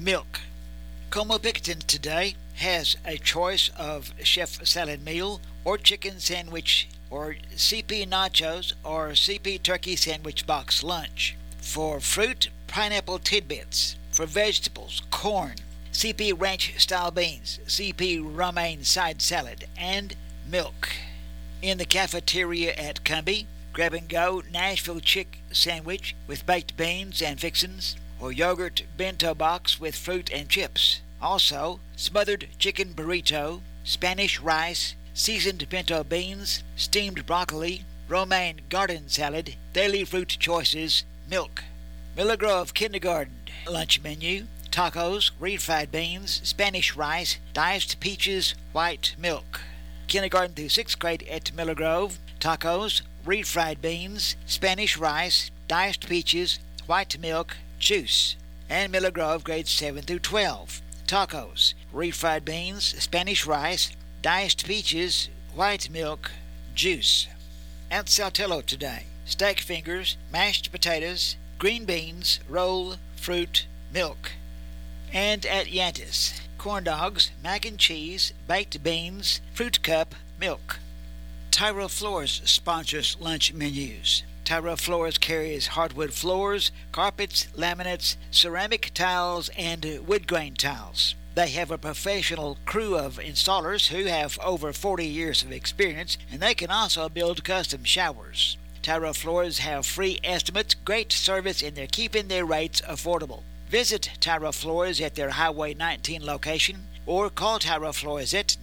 milk. Como Picton today has a choice of chef salad meal or chicken sandwich or CP nachos or CP turkey sandwich box lunch. For fruit, pineapple tidbits. For vegetables, corn, CP ranch style beans, CP romaine side salad, and milk. In the cafeteria at Cumbie, grab and go Nashville chick sandwich with baked beans and fixins, or yogurt bento box with fruit and chips. Also, smothered chicken burrito, Spanish rice, seasoned pinto beans, steamed broccoli, romaine garden salad, daily fruit choices, milk. Miller Grove Kindergarten lunch menu, tacos, refried beans, Spanish rice, diced peaches, white milk. Kindergarten through 6th grade at Miller Grove, tacos, refried beans, Spanish rice, diced peaches, white milk, juice. And Miller Grove grades 7 through 12, tacos, refried beans, Spanish rice, diced peaches, white milk, juice. At Saltillo today, steak fingers, mashed potatoes, green beans, roll, fruit, milk. And at Yantis, corn dogs, mac and cheese, baked beans, fruit cup, milk. Tyra Floors sponsors lunch menus. Tyra Floors carries hardwood floors, carpets, laminates, ceramic tiles, and wood grain tiles. They have a professional crew of installers who have over 40 years of experience, and they can also build custom showers. Tyra Floors have free estimates, great service, and they're keeping their rates affordable. Visit Tyra Floors at their Highway 19 location or call Tyra Floors at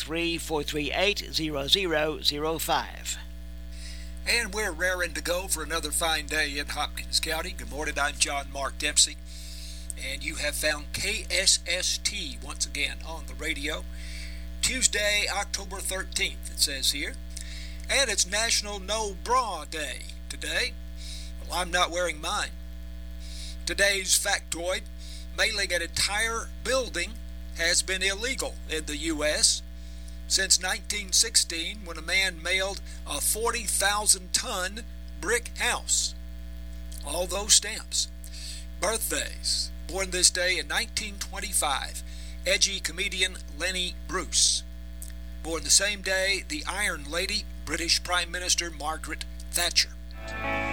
903-438-0005. And we're raring to go for another fine day in Hopkins County. Good morning, I'm John Mark Dempsey. And you have found KSST once again on the radio. Tuesday, October 13th, it says here. And it's National No Bra Day today. Well, I'm not wearing mine. Today's factoid, mailing an entire building has been illegal in the U.S. since 1916 when a man mailed a 40,000-ton brick house. All those stamps. Birthdays. Born this day in 1925, edgy comedian Lenny Bruce. Born the same day, the Iron Lady, British Prime Minister Margaret Thatcher.